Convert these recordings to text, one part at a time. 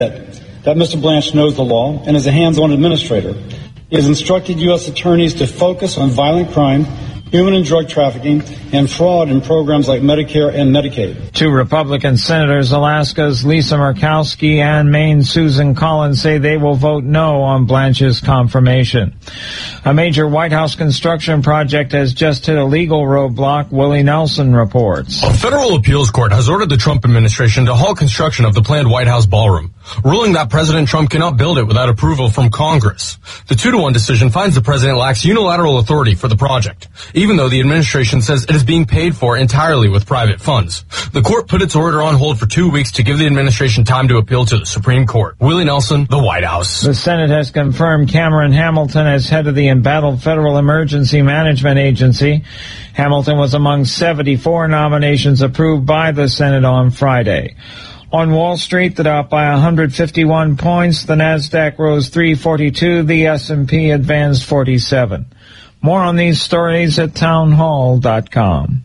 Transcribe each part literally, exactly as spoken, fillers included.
that Mister Blanche knows the law and is a hands-on administrator. He has instructed U S attorneys to focus on violent crime, human and drug trafficking, and fraud in programs like Medicare and Medicaid. Two Republican senators, Alaska's Lisa Murkowski and Maine's Susan Collins, say they will vote no on Blanche's confirmation. A major White House construction project has just hit a legal roadblock, Willie Nelson reports. A federal appeals court has ordered the Trump administration to halt construction of the planned White House ballroom, ruling that President Trump cannot build it without approval from Congress. The two to one decision finds the president lacks unilateral authority for the project, even though the administration says it is being paid for entirely with private funds. The court put its order on hold for two weeks to give the administration time to appeal to the Supreme Court. Willie Nelson, the White House. The Senate has confirmed Cameron Hamilton as head of the embattled Federal Emergency Management Agency. Hamilton was among seventy-four nominations approved by the Senate on Friday. On Wall Street, the Dow by one hundred fifty-one points, the Nasdaq rose three forty-two, the S and P advanced forty-seven. More on these stories at townhall dot com.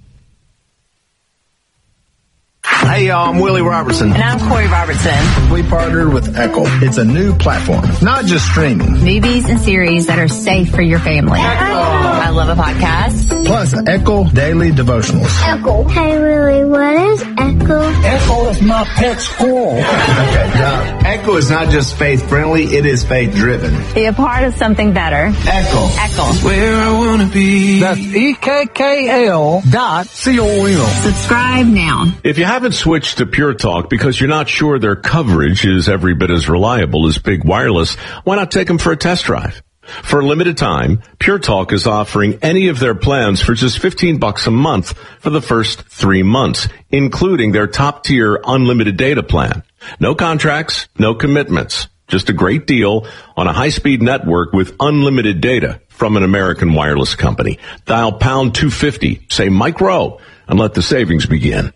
Hey, y'all, I'm Willie Robertson. And I'm Corey Robertson. We partnered with Echo. It's a new platform, not just streaming. Movies and series that are safe for your family. Echo. I love a podcast. Plus, Echo Daily Devotionals. Echo. Hey, Willie, what is Echo? Echo is my pet squirrel. Okay, Doc. Echo is not just faith-friendly, it is faith-driven. Be a part of something better. Echo. Echo. Where I want to be. That's E K K L dot C O M. Subscribe now. If you haven't switched to Pure Talk because you're not sure their coverage is every bit as reliable as Big Wireless, why not take them for a test drive? For a limited time, Pure Talk is offering any of their plans for just fifteen bucks a month for the first three months, including their top-tier unlimited data plan. No contracts, no commitments. Just a great deal on a high-speed network with unlimited data from an American wireless company. Dial pound two fifty, say Mike Rowe, and let the savings begin.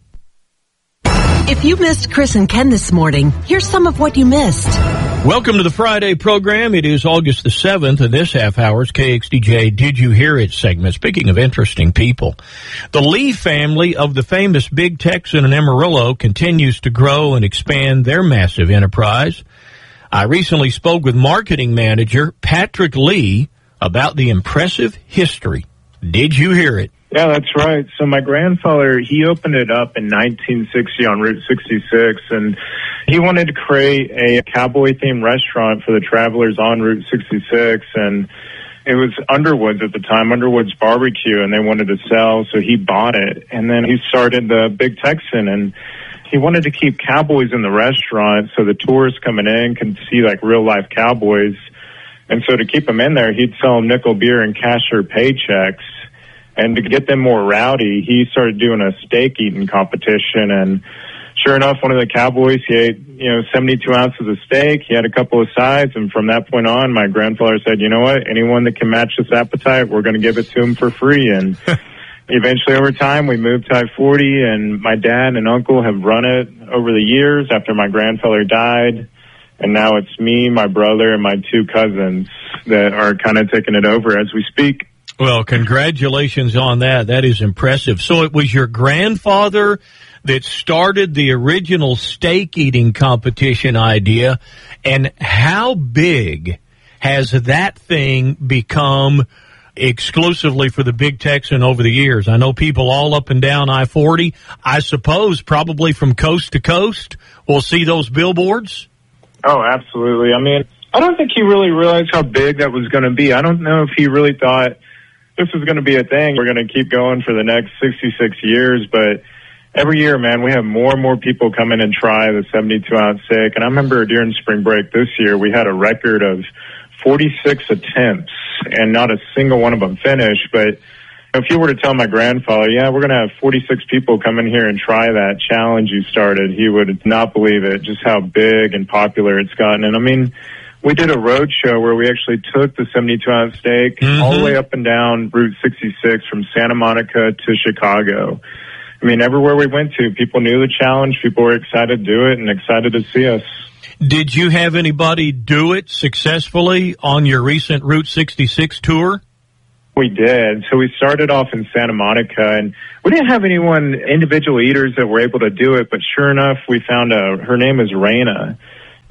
If you missed Chris and Ken this morning, here's some of what you missed. Welcome to the Friday program. It is August the seventh, and this half hour's K X D J Did You Hear It segment. Speaking of interesting people, the Lee family of the famous Big Texan in Amarillo continues to grow and expand their massive enterprise. I recently spoke with marketing manager Patrick Lee about the impressive history. Did you hear it? Yeah, that's right. So my grandfather, he opened it up in nineteen sixty on Route sixty-six, and he wanted to create a cowboy-themed restaurant for the travelers on Route sixty-six, and it was Underwood's at the time, Underwood's Barbecue, and they wanted to sell, so he bought it. And then he started the Big Texan, and he wanted to keep cowboys in the restaurant so the tourists coming in can see, like, real-life cowboys. And so to keep them in there, he'd sell them nickel beer and cashier paychecks. And to get them more rowdy, he started doing a steak eating competition. And sure enough, one of the cowboys, he ate, you know, seventy-two ounces of steak. He had a couple of sides. And from that point on, my grandfather said, you know what, anyone that can match this appetite, we're going to give it to him for free. And eventually over time, we moved to I forty, and my dad and uncle have run it over the years after my grandfather died. And now it's me, my brother, and my two cousins that are kind of taking it over as we speak. Well, congratulations on that. That is impressive. So it was your grandfather that started the original steak eating competition idea. And how big has that thing become exclusively for the Big Texan over the years? I know people all up and down I forty. I suppose probably from coast to coast will see those billboards. Oh, absolutely. I mean, I don't think he really realized how big that was going to be. I don't know if he really thought this is going to be a thing. We're going to keep going for the next sixty-six years, but every year, man, we have more and more people come in and try the seventy-two ounce steak. And I remember during spring break this year, we had a record of forty-six attempts, and not a single one of them finished. But if you were to tell my grandfather, yeah, we're going to have forty-six people come in here and try that challenge you started, he would not believe it, just how big and popular it's gotten. And I mean, we did a road show where we actually took the seventy-two ounce steak mm-hmm. all the way up and down Route sixty-six from Santa Monica to Chicago. I mean, everywhere we went to, people knew the challenge. People were excited to do it and excited to see us. Did you have anybody do it successfully on your recent Route sixty-six tour? We did. So we started off in Santa Monica, and we didn't have anyone, individual eaters that were able to do it, but sure enough, we found a, her name is Raina.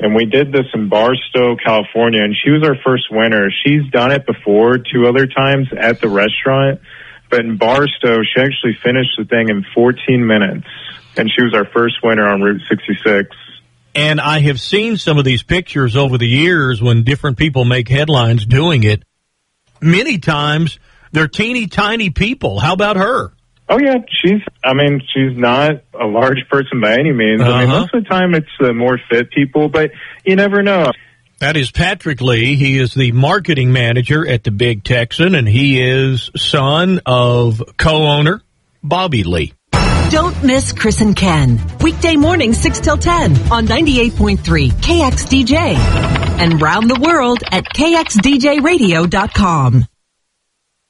And we did this in Barstow, California, and she was our first winner. She's done it before two other times at the restaurant, but in Barstow, she actually finished the thing in fourteen minutes, and she was our first winner on Route sixty-six. And I have seen some of these pictures over the years when different people make headlines doing it. Many times, they're teeny tiny people. How about her? Oh, yeah. She's, I mean, she's not a large person by any means. Uh-huh. I mean, most of the time it's the more fit people, but you never know. That is Patrick Lee. He is the marketing manager at the Big Texan, and he is son of co-owner Bobby Lee. Don't miss Chris and Ken. Weekday morning, six till ten on ninety-eight point three K X D J. And round the world at K X D J radio dot com.